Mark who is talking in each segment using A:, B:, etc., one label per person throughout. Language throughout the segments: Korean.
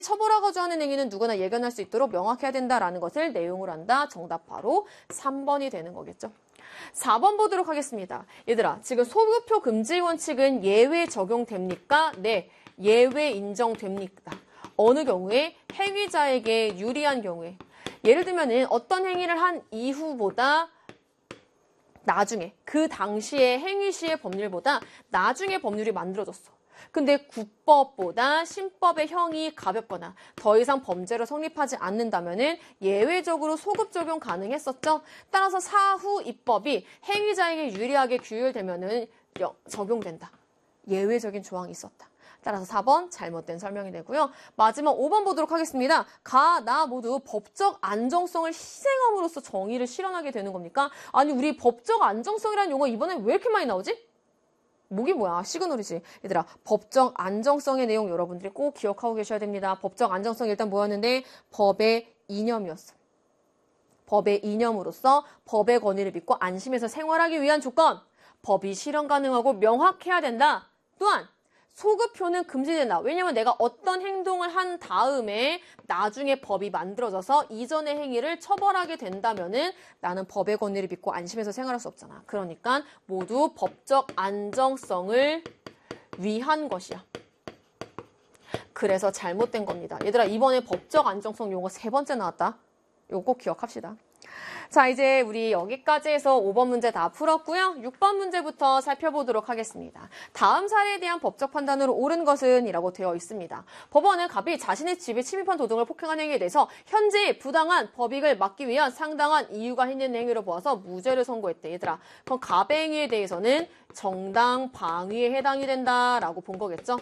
A: 처벌하고자 하는 행위는 누구나 예견할 수 있도록 명확해야 된다라는 것을 내용으로 한다. 정답 바로 3번이 되는 거겠죠. 4번 보도록 하겠습니다. 얘들아, 지금 소급표 금지 원칙은 예외 적용됩니까? 네, 예외 인정됩니다. 어느 경우에? 행위자에게 유리한 경우에. 예를 들면은 어떤 행위를 한 이후보다 나중에, 그 당시의 행위 시의 법률보다 나중에 법률이 만들어졌어. 근데 국법보다 신법의 형이 가볍거나 더 이상 범죄로 성립하지 않는다면은 예외적으로 소급 적용 가능했었죠. 따라서 사후 입법이 행위자에게 유리하게 규율되면은 적용된다. 예외적인 조항이 있었다. 따라서 4번 잘못된 설명이 되고요. 마지막 5번 보도록 하겠습니다. 가, 나 모두 법적 안정성을 희생함으로써 정의를 실현하게 되는 겁니까? 아니, 우리 법적 안정성이라는 용어 이번에 왜 이렇게 많이 나오지? 목이 뭐야? 시그널이지. 얘들아, 법적 안정성의 내용 여러분들이 꼭 기억하고 계셔야 됩니다. 법적 안정성이 일단 뭐였는데? 법의 이념이었어. 법의 이념으로서 법의 권위를 믿고 안심해서 생활하기 위한 조건. 법이 실현 가능하고 명확해야 된다. 또한 소급표는 금지된다. 왜냐면 내가 어떤 행동을 한 다음에 나중에 법이 만들어져서 이전의 행위를 처벌하게 된다면은 나는 법의 권위를 믿고 안심해서 생활할 수 없잖아. 그러니까 모두 법적 안정성을 위한 것이야. 그래서 잘못된 겁니다. 얘들아, 이번에 법적 안정성 용어 3번째 나왔다. 이거 꼭 기억합시다. 자, 이제 우리 여기까지 해서 5번 문제 다 풀었고요. 6번 문제부터 살펴보도록 하겠습니다. 다음 사례에 대한 법적 판단으로 옳은 것은 이라고 되어 있습니다. 법원은 갑이 자신의 집에 침입한 도둑을 폭행한 행위에 대해서 현재 부당한 법익을 막기 위한 상당한 이유가 있는 행위로 보아서 무죄를 선고했대. 얘들아, 그럼 갑의 행위에 대해서는 정당 방위에 해당이 된다라고 본 거겠죠?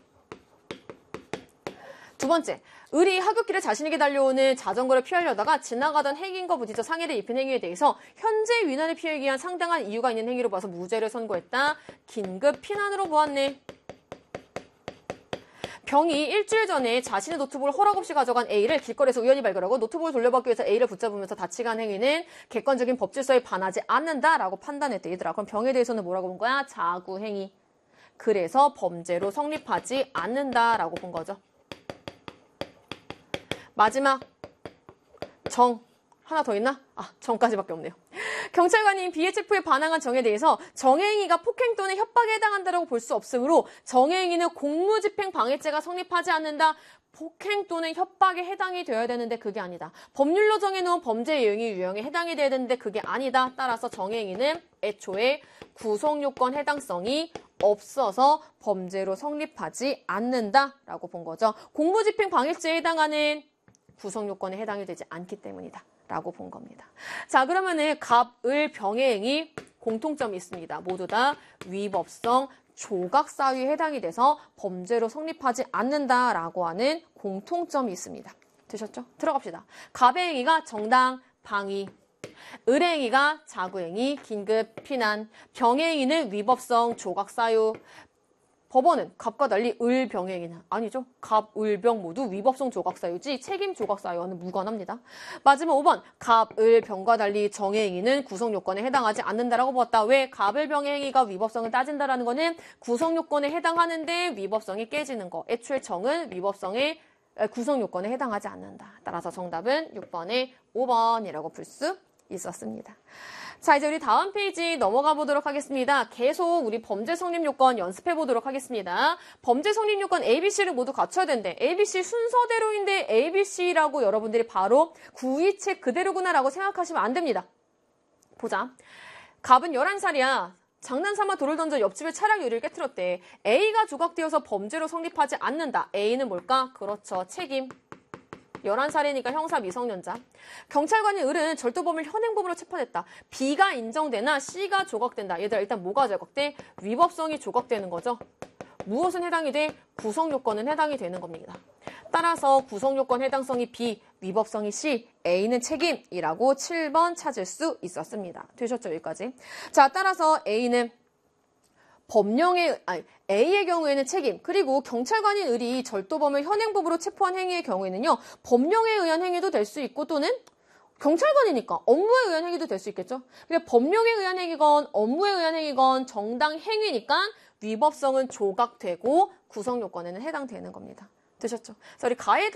A: 두 번째, 을이 하굣길에 자신에게 달려오는 자전거를 피하려다가 지나가던 행인과 부딪혀 상해를 입힌 행위에 대해서 현재 위난을 피하기 위한 상당한 이유가 있는 행위로 봐서 무죄를 선고했다. 긴급 피난으로 보았네. 병이 일주일 전에 자신의 노트북을 허락 없이 가져간 A를 길거리에서 우연히 발견하고 노트북을 돌려받기 위해서 A를 붙잡으면서 다치게 한 행위는 객관적인 법질서에 반하지 않는다라고 판단했대. 얘들아, 그럼 병에 대해서는 뭐라고 본 거야? 자구행위. 그래서 범죄로 성립하지 않는다라고 본 거죠. 마지막 정 하나 더 있나? 정까지밖에 없네요. 경찰관이 BHF에 반항한 정에 대해서 정행위가 폭행 또는 협박에 해당한다고 볼 수 없으므로 정행위는 공무집행 방해죄가 성립하지 않는다. 폭행 또는 협박에 해당이 되어야 되는데 그게 아니다. 법률로 정해놓은 범죄 유형이 유형에 해당이 돼야 되는데 그게 아니다. 따라서 정행위는 애초에 구속요건 해당성이 없어서 범죄로 성립하지 않는다라고 본 거죠. 공무집행 방해죄에 해당하는 구속요건에 해당이 되지 않기 때문이다 라고 본 겁니다. 자, 그러면은 갑, 을, 병의 행위 공통점이 있습니다. 모두 다 위법성 조각사유에 해당이 돼서 범죄로 성립하지 않는다라고 하는 공통점이 있습니다. 되셨죠? 들어갑시다. 갑의 행위가 정당 방위, 을의 행위가 자구행위, 긴급 피난, 병의 행위는 위법성 조각사유. 법원은 갑과 달리 을, 병의 행위는 아니죠. 갑, 을, 병 모두 위법성 조각사유지 책임 조각사유와는 무관합니다. 마지막 5번 갑, 을, 병과 달리 정의 행위는 구속요건에 해당하지 않는다라고 보았다. 왜? 갑, 을, 병의 행위가 위법성을 따진다라는 거는 구속요건에 해당하는데 위법성이 깨지는 거. 애초에 정은 구속요건에 해당하지 않는다. 따라서 정답은 6번에 5번이라고 풀 수 있었습니다. 자, 이제 우리 다음 페이지 넘어가 보도록 하겠습니다. 계속 우리 범죄 성립 요건 연습해 보도록 하겠습니다. 범죄 성립 요건 ABC를 모두 갖춰야 된대. ABC 순서대로인데 ABC라고 여러분들이 바로 구의책 그대로구나라고 생각하시면 안 됩니다. 보자. 갑은 11살이야. 장난삼아 돌을 던져 옆집의 차량 유리를 깨트렸대. A가 조각되어서 범죄로 성립하지 않는다. A는 뭘까? 그렇죠. 책임. 11살이니까 형사 미성년자. 경찰관인 을은 절도범을 현행범으로 체포했다. B가 인정되나 C가 조각된다. 얘들아, 일단 뭐가 조각돼? 위법성이 조각되는 거죠. 무엇은 해당이 돼? 구성요건은 해당이 되는 겁니다. 따라서 구성요건 해당성이 B, 위법성이 C, A는 책임이라고 7번 찾을 수 있었습니다. 되셨죠? 여기까지. 자, 따라서 A는 A의 경우에는 책임, 그리고 경찰관인 을이 절도범을 현행범으로 체포한 행위의 경우에는요, 법령에 의한 행위도 될 수 있고 또는 경찰관이니까 업무에 의한 행위도 될 수 있겠죠. 근데 법령에 의한 행위건 업무에 의한 행위건 정당 행위니까 위법성은 조각되고 구성요건에는 해당되는 겁니다. 되셨죠? 자, 우리 가이드